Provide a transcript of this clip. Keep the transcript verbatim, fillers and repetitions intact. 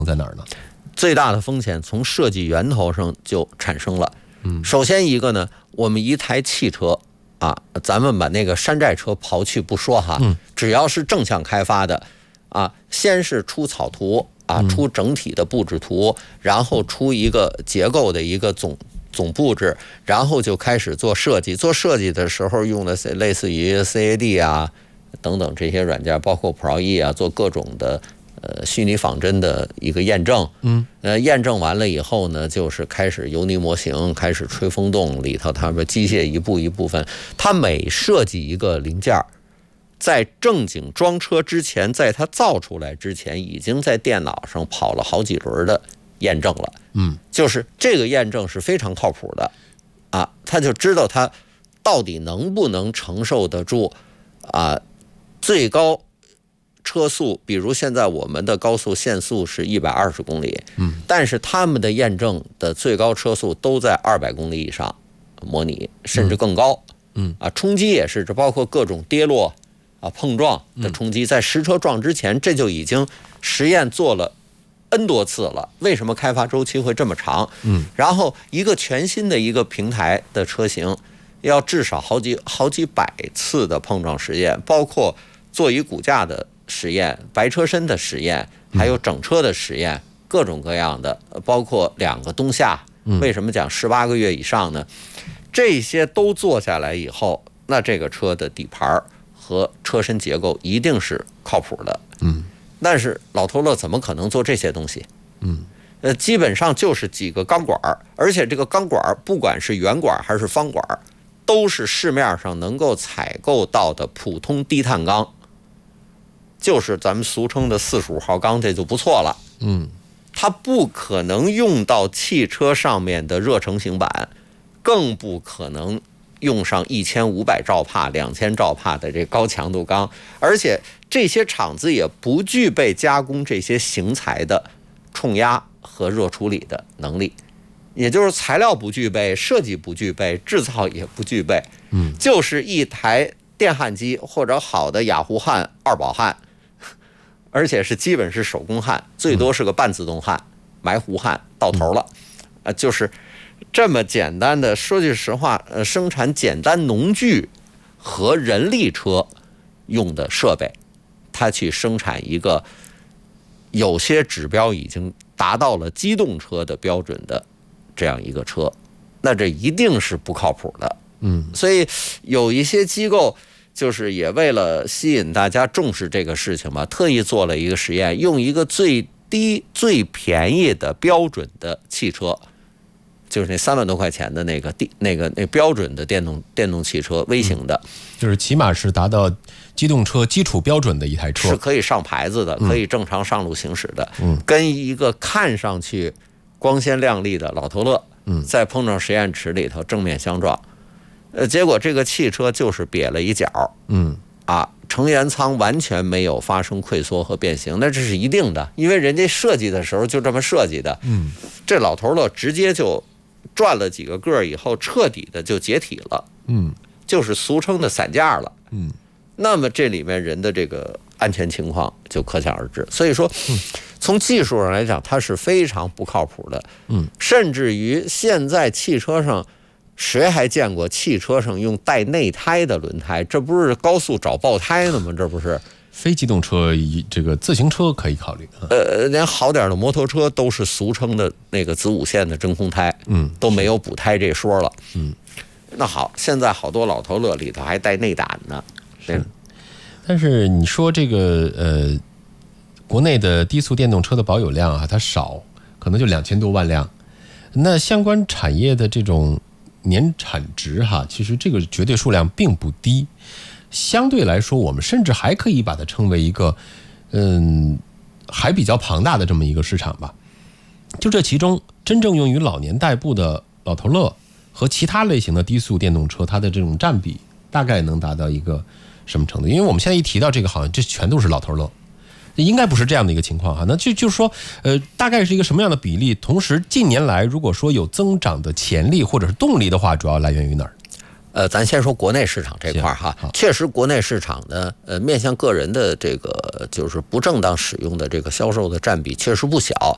在哪儿呢？ 最大的风险从设计源头上就产生了。 嗯， 首先一个呢，我们一台汽车啊，咱们把那个山寨车刨去不说哈， 嗯， 只要是正向开发的啊，先是出草图啊，出整体的布置图，然后出一个结构的一个总总布置，然后就开始做设计。做设计的时候用的类似于 C A D 啊等等这些软件，包括 Pro E 啊，做各种的呃虚拟仿真的一个验证。 嗯， 呃，验证完了以后呢，就是开始油泥模型，开始吹风洞里头，它们机械一步一部分，它每设计一个零件，在正经装车之前，在它造出来之前，已经在电脑上跑了好几轮的验证了。 嗯， 就是这个验证是非常靠谱的啊，他就知道它到底能不能承受得住啊最高车速，比如现在我们的高速限速是一百二十公里， 嗯， 但是他们的验证的最高车速都在二百公里以上模拟，甚至更高。 嗯啊，冲击也是，这包括各种跌落啊、碰撞的冲击，在实车撞之前，这就已经实验做了 N 多次了。为什么开发周期会这么长？ 嗯， 然后一个全新的一个平台的车型，要至少好几好几百次的碰撞实验，包括座椅骨架的实验、白车身的实验，还有整车的实验，各种各样的，包括两个冬夏。为什么讲十八个月以上呢？这些都做下来以后，那这个车的底盘和车身结构一定是靠谱的。 嗯， 但是老头乐怎么可能做这些东西？ 嗯， 呃，基本上就是几个钢管，而且这个钢管不管是圆管还是方管，都是市面上能够采购到的普通低碳钢，就是咱们俗称的四十五号钢，这就不错了。 嗯， 它不可能用到汽车上面的热成型板，更不可能用上一千五百兆帕、两千兆帕的这高强度钢，而且这些厂子也不具备加工这些型材的冲压和热处理的能力，也就是材料不具备，设计不具备，制造也不具备。 嗯， 就是一台电焊机或者好的雅虎焊、二宝焊，而且是基本是手工焊，最多是个半自动焊、埋弧焊到头了，呃，就是这么简单的。说句实话，呃，生产简单农具和人力车用的设备，它去生产一个有些指标已经达到了机动车的标准的这样一个车，那这一定是不靠谱的。 嗯， 所以有一些机构就是也为了吸引大家重视这个事情吧，特意做了一个实验，用一个最低最便宜的标准的汽车，就是那三万多块钱的那个地那个那标准的电动电动汽车，微型的， 就是起码是达到机动车基础标准的一台车， 是可以上牌子的，可以正常上路行驶的。 嗯， 跟一个看上去光鲜亮丽的老头乐， 嗯， 在碰撞实验池里头正面相撞，呃，结果这个汽车就是瘪了一角， 嗯啊，成员舱完全没有发生溃缩和变形，那这是一定的，因为人家设计的时候就这么设计的。 嗯， 这老头乐直接就转了几个个以后，彻底的就解体了， 嗯， 就是俗称的散架了。 嗯， 那么这里面人的这个安全情况就可想而知。所以说，从技术上来讲，它是非常不靠谱的。 嗯， 甚至于现在汽车上，谁还见过汽车上用带内胎的轮胎？这不是高速找爆胎呢吗？这不是？ 非机动车一这个自行车可以考虑。 呃，连好点的摩托车都是俗称的那个子午线的真空胎， 嗯， 都没有补胎这说了。 嗯， 那好，现在好多老头乐里头还带内胆呢。 是，但是你说这个呃，国内的低速电动车的保有量啊，它少，可能就两千多万辆。那相关产业的这种年产值哈，其实这个绝对数量并不低。相对来说，我们甚至还可以把它称为一个，嗯，还比较庞大的这么一个市场吧。就这其中，真正用于老年代步的老头乐和其他类型的低速电动车，它的这种占比大概能达到一个什么程度？因为我们现在一提到这个，好像这全都是老头乐，应该不是这样的一个情况哈。那就就是说，呃，大概是一个什么样的比例？同时，近年来如果说有增长的潜力或者是动力的话，主要来源于哪儿？ 呃，咱先说国内市场这块哈，确实国内市场呢，呃，面向个人的这个就是不正当使用的这个销售的占比确实不小。